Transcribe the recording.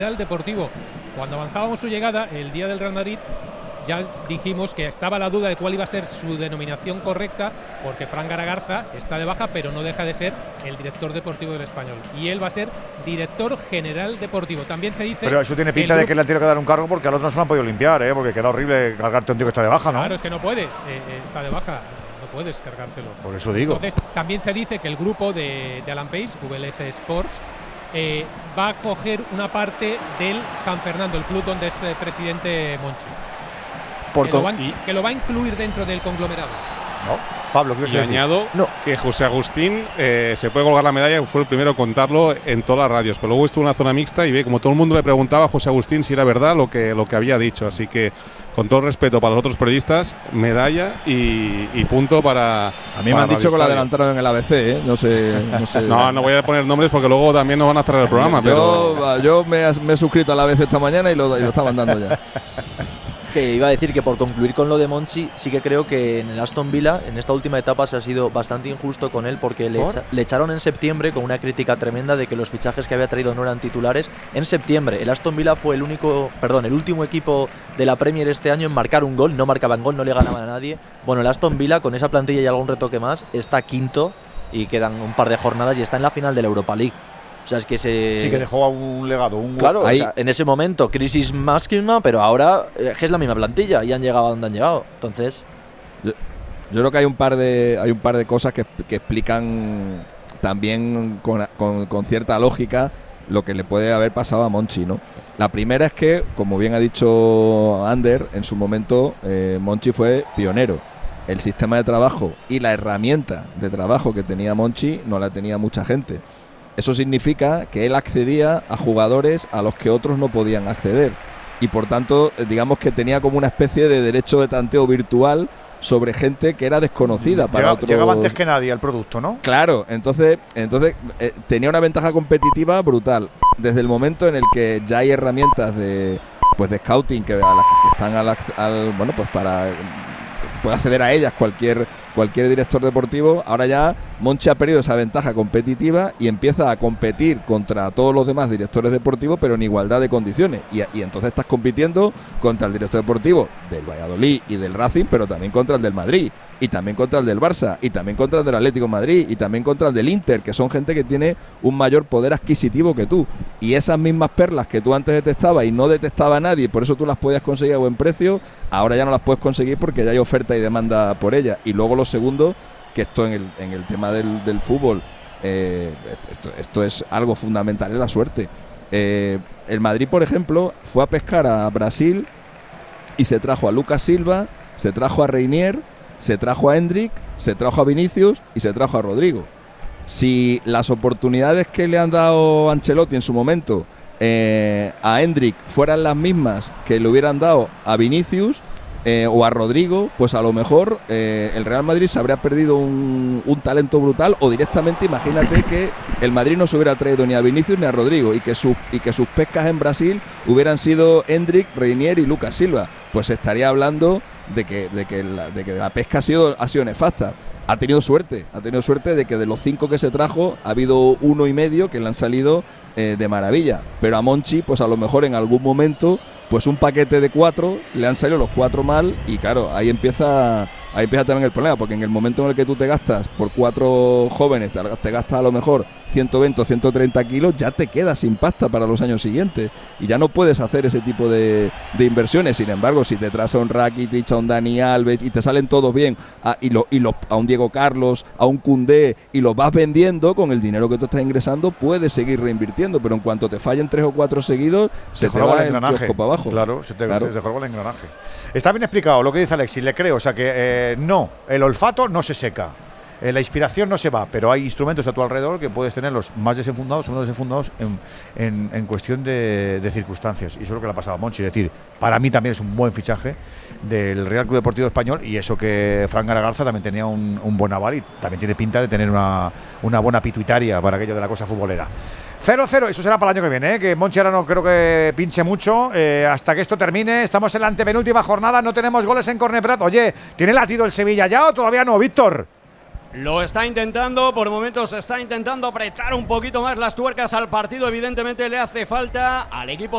Deportivo. Cuando avanzábamos su llegada, el día del Real Madrid, ya dijimos que estaba la duda de cuál iba a ser su denominación correcta, porque Fran Garagarza está de baja, pero no deja de ser el director deportivo del Español. Y él va a ser director general deportivo. También se dice… Pero eso tiene pinta de que le han tenido que dar un cargo porque al otro no se lo han podido limpiar, porque queda horrible cargarte a un tío que está de baja, ¿no? Claro, es que no puedes, está de baja, no puedes cargártelo. Por eso digo. Entonces, también se dice que el grupo de Alan Pace, VLS Sports, va a coger una parte del San Fernando, el club donde es presidente Monchi. Que lo va a incluir dentro del conglomerado. No, Pablo, ¿qué y añado que José Agustín se puede colgar la medalla, fue el primero en contarlo en todas las radios, pero luego estuvo en una zona mixta y ve como todo el mundo le preguntaba a José Agustín si era verdad lo que había dicho. Así que, con todo el respeto para los otros periodistas, medalla y punto para… A mí me han dicho que la adelantaron en el ABC, no sé. No voy a poner nombres porque luego también nos van a cerrar el programa. Yo me he suscrito a la ABC esta mañana y lo estaban dando ya. Que iba a decir que, por concluir con lo de Monchi, sí que creo que en el Aston Villa, en esta última etapa, se ha sido bastante injusto con él, porque le echaron en septiembre con una crítica tremenda de que los fichajes que había traído no eran titulares. En septiembre, el Aston Villa fue el último equipo de la Premier este año en marcar un gol. No marcaban gol, no le ganaban a nadie. Bueno, el Aston Villa, con esa plantilla y algún retoque más, está quinto y quedan un par de jornadas y está en la final de la Europa League. O sea, es que sí que dejó un legado. Claro, o sea, en ese momento, crisis máxima, pero ahora es la misma plantilla y han llegado a donde han llegado. Entonces, yo creo que hay un par de cosas que explican también con cierta lógica lo que le puede haber pasado a Monchi, ¿no? La primera es que, como bien ha dicho Ander, en su momento Monchi fue pionero. El sistema de trabajo y la herramienta de trabajo que tenía Monchi no la tenía mucha gente. Eso significa que él accedía a jugadores a los que otros no podían acceder y, por tanto, digamos que tenía como una especie de derecho de tanteo virtual sobre gente que era desconocida para otros. Llegaba antes que nadie al producto, ¿no? Claro, entonces tenía una ventaja competitiva brutal. Desde el momento en el que ya hay herramientas de scouting que están para puede acceder a ellas cualquier director deportivo. Ahora ya Monchi ha perdido esa ventaja competitiva y empieza a competir contra todos los demás directores deportivos, pero en igualdad de condiciones. Y entonces estás compitiendo contra el director deportivo del Valladolid y del Racing, pero también contra el del Madrid, y también contra el del Barça, y también contra el del Atlético de Madrid, y también contra el del Inter, que son gente que tiene un mayor poder adquisitivo que tú. Y esas mismas perlas que tú antes detestabas y no detestaba a nadie, por eso tú las podías conseguir a buen precio, ahora ya no las puedes conseguir porque ya hay oferta y demanda por ellas. Y luego lo segundo, que esto en el tema del fútbol, esto es algo fundamental, es la suerte. El Madrid, por ejemplo, fue a pescar a Brasil y se trajo a Lucas Silva, se trajo a Reinier, se trajo a Endrick, se trajo a Vinicius y se trajo a Rodrigo. Si las oportunidades que le han dado Ancelotti en su momento a Endrick fueran las mismas que le hubieran dado a Vinicius o a Rodrigo, pues a lo mejor el Real Madrid se habría perdido un talento brutal, o directamente imagínate que el Madrid no se hubiera traído ni a Vinicius ni a Rodrigo y que sus pescas en Brasil hubieran sido Endrick, Reinier y Lucas Silva. Pues estaría hablando de que la pesca ha sido nefasta. Ha tenido suerte de que de los 5 que se trajo ha habido 1,5 que le han salido de maravilla, pero a Monchi pues a lo mejor en algún momento pues un paquete de 4 le han salido los 4 mal, y claro, ahí empieza también el problema, porque en el momento en el que tú te gastas por 4 jóvenes, te gastas a lo mejor 120 o 130 kilos, ya te quedas sin pasta para los años siguientes y ya no puedes hacer ese tipo de inversiones. Sin embargo, si te traes a un Rakitic, a un Dani Alves y te salen todos bien, a un Diego Carlos, a un Koundé, y los vas vendiendo con el dinero que tú estás ingresando, puedes seguir reinvirtiendo, pero en cuanto te fallen 3 o 4 seguidos, se te va el kiosco para abajo. Claro, se jorba el engranaje. Está bien explicado lo que dice Alexis, le creo. O sea que no, el olfato no se seca, la inspiración no se va, pero hay instrumentos a tu alrededor que puedes tenerlos más desenfundados o menos desenfundados en cuestión de circunstancias. Y eso es lo que le ha pasado a Monchi. Es decir, para mí también es un buen fichaje del Real Club Deportivo Español, y eso que Fran Garagarza también tenía un buen aval y también tiene pinta de tener una buena pituitaria para aquello de la cosa futbolera. 0-0, eso será para el año que viene, que Monchi ahora no creo que pinche mucho hasta que esto termine. Estamos en la antepenúltima jornada, no tenemos goles en Cornet Prat. Oye, ¿tiene latido el Sevilla ya o todavía no, Víctor? Lo está intentando, por momentos está intentando apretar un poquito más las tuercas al partido. Evidentemente le hace falta al equipo